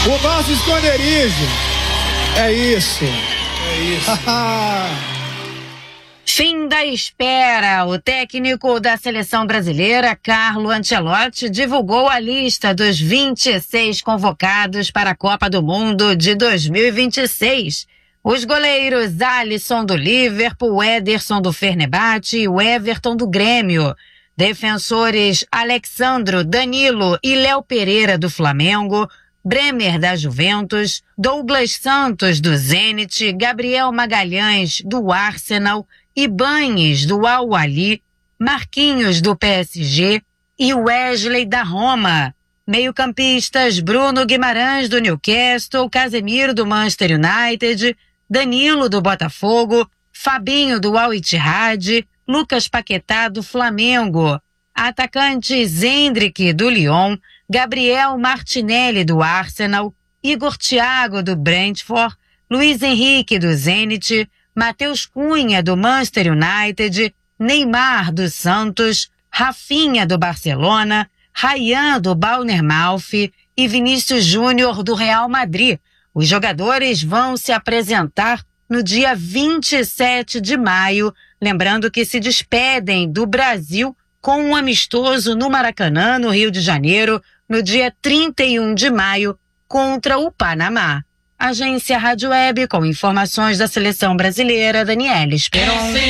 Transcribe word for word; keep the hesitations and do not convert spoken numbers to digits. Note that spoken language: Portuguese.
O nosso esconderijo. É isso. É isso. Fim da espera. O técnico da seleção brasileira, Carlo Ancelotti, divulgou a lista dos vinte e seis convocados para a Copa do Mundo de dois mil e vinte e seis. Os goleiros Alisson do Liverpool, Ederson do Fenerbahçe e o Everton do Grêmio. Defensores Alexandro, Danilo e Léo Pereira do Flamengo. Bremer da Juventus, Douglas Santos do Zenit, Gabriel Magalhães do Arsenal, Ibañez do Al-Ahly, Marquinhos do P S G e Wesley da Roma. Meio-campistas Bruno Guimarães do Newcastle, Casemiro do Manchester United, Danilo do Botafogo, Fabinho do Al-Ittihad, Lucas Paquetá do Flamengo. Atacantes Endrick do Lyon, Gabriel Martinelli do Arsenal, Igor Thiago do Brentford, Luiz Henrique do Zenit, Matheus Cunha do Manchester United, Neymar do Santos, Rafinha do Barcelona, Ryan do Bournemouth e Vinícius Júnior do Real Madrid. Os jogadores vão se apresentar no dia vinte e sete de maio, lembrando que se despedem do Brasil com um amistoso no Maracanã, no Rio de Janeiro, no dia trinta e um de maio, contra o Panamá. Agência Rádio Web, com informações da seleção brasileira, Daniela Esperon.